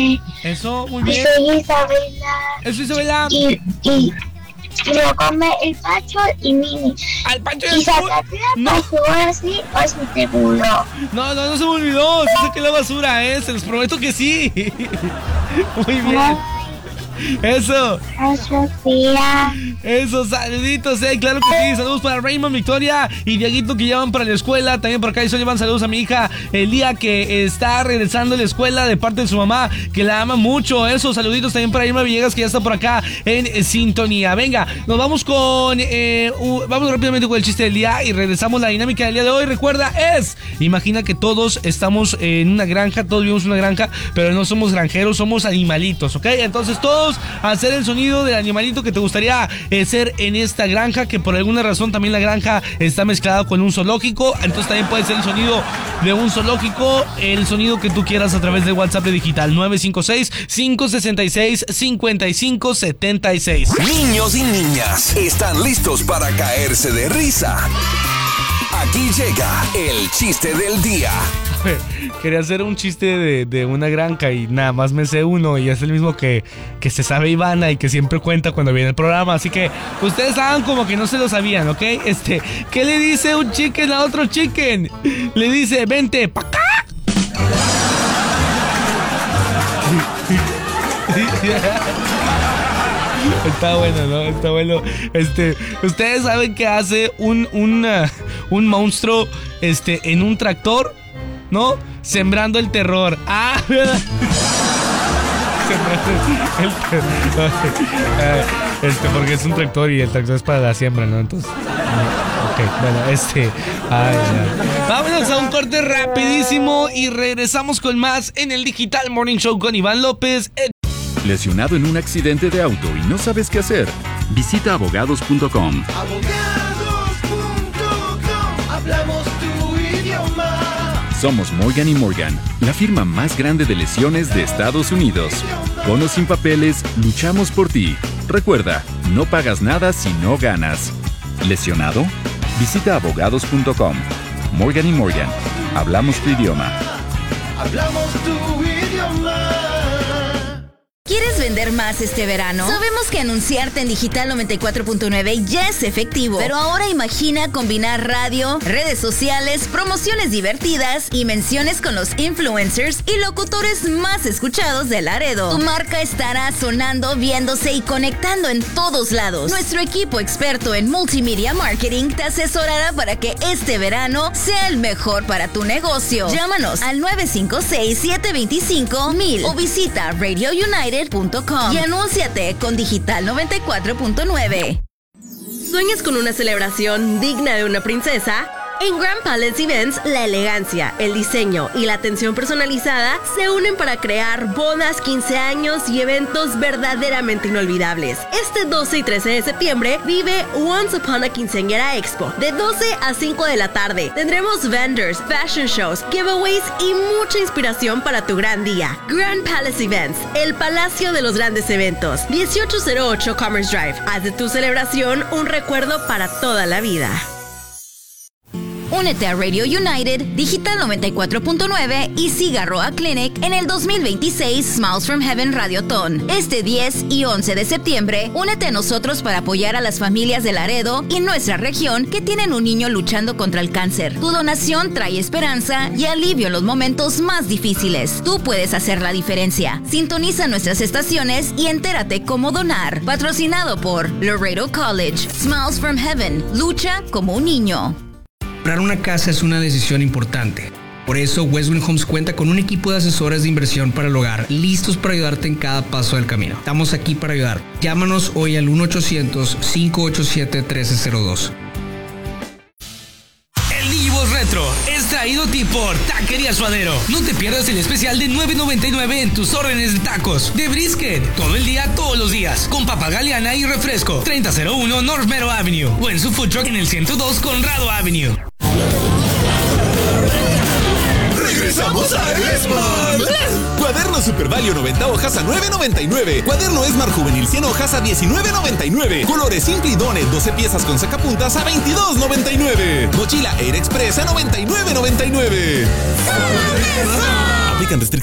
Eso, muy bien. Soy Isabela. Eso, Isabela. Y lo come el Pacho y Mini. Al Pancho ¿Y y al sacaste la basura así o se te olvidó? No se me olvidó. Sí saqué la basura, se los prometo que sí. Muy bien. Eso. Ay, Sofía. Eso, saluditos, claro que sí. Saludos para Raymond, Victoria y Dieguito que ya van para la escuela. También por acá llevan saludos a mi hija Elía, que está regresando a la escuela de parte de su mamá, que la ama mucho. Eso, saluditos también para Irma Villegas, que ya está por acá en sintonía. Venga, nos vamos con vamos rápidamente con el chiste del día y regresamos. La dinámica del día de hoy, recuerda, imagina que todos estamos en una granja, todos vivimos en una granja, pero no somos granjeros, somos animalitos, ¿ok? Entonces todos hacer el sonido del animalito que te gustaría ser en esta granja, que por alguna razón también la granja está mezclada con un zoológico. Entonces también puede ser el sonido de un zoológico, el sonido que tú quieras a través de WhatsApp de digital 956-566-5576. Niños y niñas están listos para caerse de risa. Aquí llega el chiste del día. Quería hacer un chiste de una granja y nada más me sé uno, y es el mismo que se sabe Ivana y que siempre cuenta cuando viene el programa, así que ustedes hagan como que no se lo sabían, ¿ok? ¿Qué le dice un chicken a otro chicken? Le dice, vente pa' acá. Está bueno, ¿no? Está bueno. Ustedes saben que hace un monstruo en un tractor, ¿no? Sembrando el terror. Porque es un tractor y el tractor es para la siembra, ¿no? Entonces, ok, bueno, vámonos a un corte rapidísimo y regresamos con más en el Digital Morning Show con Iván López. ¿Lesionado en un accidente de auto y no sabes qué hacer? Visita abogados.com. Hablamos tu idioma. Somos Morgan & Morgan, la firma más grande de lesiones de Estados Unidos. Con o sin papeles, luchamos por ti. Recuerda, no pagas nada si no ganas. ¿Lesionado? Visita abogados.com. Morgan & Morgan, hablamos tu idioma. Hablamos tu idioma. ¿Quieres vender más este verano? Sabemos que anunciarte en Digital 94.9 ya es efectivo, pero ahora imagina combinar radio, redes sociales, promociones divertidas y menciones con los influencers y locutores más escuchados de Laredo. Tu marca estará sonando, viéndose y conectando en todos lados. Nuestro equipo experto en multimedia marketing te asesorará para que este verano sea el mejor para tu negocio. Llámanos al 956-725-1000 o visita radiounited.com y anúnciate con Digital 94.9. ¿Sueñas con una celebración digna de una princesa? En Grand Palace Events, la elegancia, el diseño y la atención personalizada se unen para crear bodas, 15 años y eventos verdaderamente inolvidables. Este 12 y 13 de septiembre vive Once Upon a Quinceañera Expo de 12 a 5 de la tarde. Tendremos vendors, fashion shows, giveaways y mucha inspiración para tu gran día. Grand Palace Events, el palacio de los grandes eventos. 1808 Commerce Drive. Haz de tu celebración un recuerdo para toda la vida. Únete a Radio United, Digital 94.9 y Cigarroa Clinic en el 2026 Smiles from Heaven Radiothon. Este 10 y 11 de septiembre, únete a nosotros para apoyar a las familias de Laredo y nuestra región que tienen un niño luchando contra el cáncer. Tu donación trae esperanza y alivio en los momentos más difíciles. Tú puedes hacer la diferencia. Sintoniza nuestras estaciones y entérate cómo donar. Patrocinado por Laredo College. Smiles from Heaven. Lucha como un niño. Comprar una casa es una decisión importante. Por eso, Westwing Homes cuenta con un equipo de asesores de inversión para el hogar, listos para ayudarte en cada paso del camino. Estamos aquí para ayudar. Llámanos hoy al 1-800-587-1302. El Digibus Retro es traído a ti por Taquería Suadero. No te pierdas el especial de $9.99 en tus órdenes de tacos de brisket. Todo el día, todos los días. Con papa galeana y refresco. 3001 North Mero Avenue. O en su food truck en el 102 Conrado Avenue. ¡Regresamos a Esmar! Cuaderno Super Value 90 hojas a $9.99. Cuaderno Esmar Juvenil 100 hojas a $19.99. Colores Simple y Donut 12 piezas con sacapuntas a $22.99. Mochila Air Express a $99.99. Aplican restricciones.